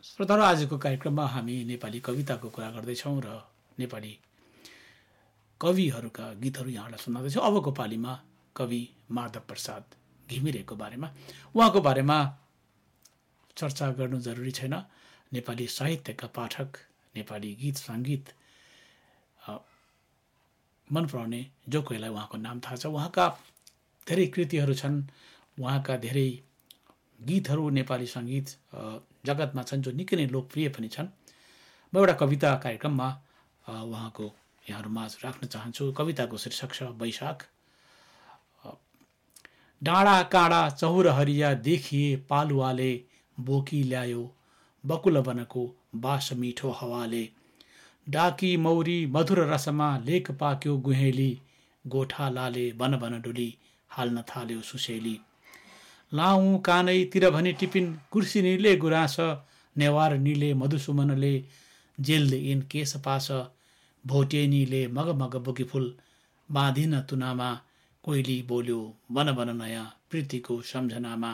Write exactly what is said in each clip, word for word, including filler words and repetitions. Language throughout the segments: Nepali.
श्रोताहरू, आजको कार्यक्रममा हामी नेपाली कविताको कुरा गर्दैछौँ र नेपाली कविहरूका गीतहरू यहाँलाई सुनाउँदैछौँ। अबको पालीमा कवि माधव प्रसाद घिमिरेको बारेमा, उहाँको बारेमा चर्चा गर्नु जरुरी छैन। नेपाली साहित्यका पाठक, नेपाली गीत सङ्गीत मन पराउने जो कोहीलाई उहाँको नाम थाहा छ। उहाँका धेरै कृतिहरू छन्, उहाँका धेरै गीतहरू नेपाली सङ्गीत जगतमा छन् जो निकै नै लोकप्रिय पनि छन्। म एउटा कविता कार्यक्रममा उहाँको यहाँहरूमाझ राख्न चाहन्छु। कविताको शीर्षक छ वैशाख। डाँडा काँडा चहुर हरिया देखिए पालुवाले बोकी ल्यायो बकुल वनको बास मिठो हावाले। डाकी मौरी मधुर रसमा लेक पाक्यो गुहेली गोठा लाले बन बन डुली हाल्न थाल्यो सुसेली। लाउँ कानैतिर भने टिपिन कुर्सिनीले गुराँस नेवार नीले मधुसुमनले जेल्द इन केश पास। भोटेनीले मगमग बोकी फुल बाँधिन तुनामा कोइली बोल्यो बन बन नयाँ प्रीतिको सम्झनामा।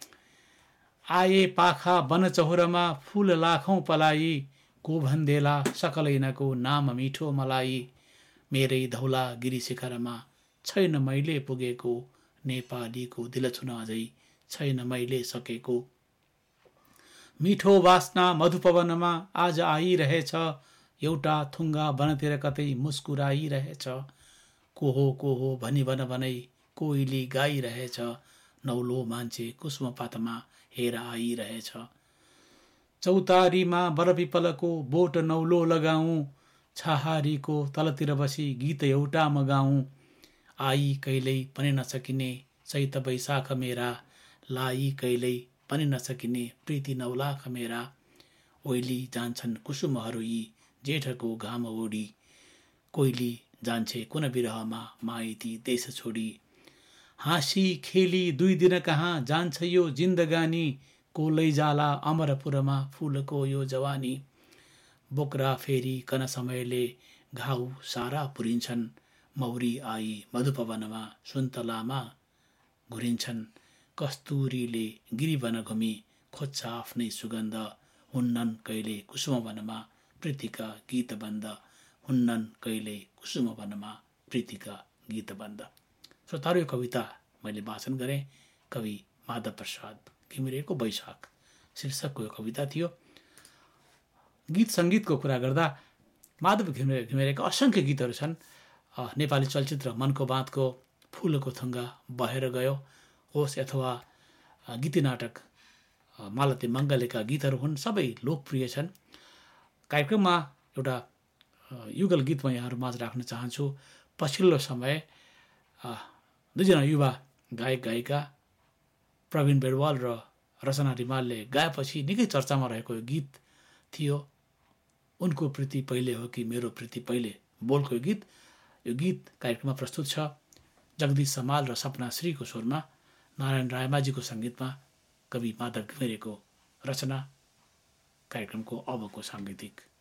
आए पाखा वन चहुरमा फुल लाखौँ पलाई गोभन्देला सकलैनको नाम मिठो मलाई। मेरै धौला गिरी शिखरमा छैन मैले पुगेको नेपालीको दिल छुन अझै छैन मैले सकेको। मिठो वासना मधुपवनमा आज आइरहेछ एउटा थुङ्गा वनतिर कतै मुस्कुराइरहेछ। कोहो कोहो भनी भन भनै कोइली गाइरहेछ नौलो मान्छे कुसुम पातमा हेर आइरहेछ। चौतारीमा बरपिपलको बोट नौलो लगाऊ छहारीको तलतिर बसी गीत एउटा मगाऊ। आई कहिल्यै पनि नसकिने चैत वैशाख मेरा लाई कहिल्यै पनि नसकिने प्रीति नौलाख मेरा। ओइली जान्छन् कुसुमहरू यी जेठको घाम ओडी कोइली जान्छे कुन बिरहमा माइती देश छोडी। हाँसी खेली दुई दिन कहाँ जान्छ यो जिन्दगानी को लैजाला अमरपुरमा फुलको यो जवानी। बोक्रा फेरि कन समयले घाउ सारा पुरिन्छन् मौरी आई मधुपवनमा सुन्तलामा घुरिन्छन्। कस्तुरीले गिरिवन घुमी खोज्छ आफ्नै सुगन्ध हुन्नन् कहिले कुसुम वनमा प्रीतिका गीत बन्द। हुन्नन् कहिले कुसुम वनमा प्रीतिका गीत बन्द। श्रोताहरू, यो कविता मैले वाचन गरेँ कवि माधव प्रसाद घिमिरेको वैशाख शीर्षकको यो कविता थियो। गीत सङ्गीतको कुरा गर्दा माधव घिमिरे घिमिरेका असङ्ख्य गीतहरू छन्। नेपाली चलचित्र मनको बाँधको फुलको थुङ्गा बहेर गयो होस् अथवा गीती नाटक मालती मङ्गलेका गीतहरू हुन्, सबै लोकप्रिय छन्। कार्यक्रममा एउटा युगल गीत म यहाँहरूमाझ राख्न चाहन्छु। पछिल्लो समय दुईजना युवा गायक गायिका प्रवीण बेरवाल र रचना रिमालले गाएपछि निकै चर्चामा रहेको यो गीत थियो। उनको प्रीति पहिले हो कि मेरो प्रीति पहिले बोलको यो गीत। यो गीत कार्यक्रममा प्रस्तुत छ। जगदीश समाल र सपना श्रीको स्वरमा, नारायण रायमाझीको सङ्गीतमा कवि माधव घिमिरेको रचना। कार्यक्रमको अबको साङ्गीतिक